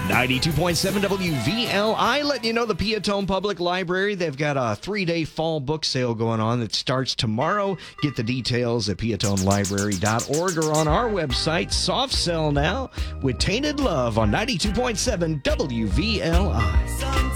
92.7 WVLI letting you know the Piatone Public Library, they've got a 3-day fall book sale going on that starts tomorrow. Get the details at piatonelibrary.org or on our website. Soft sell now with Tainted Love on 92.7 WVLI.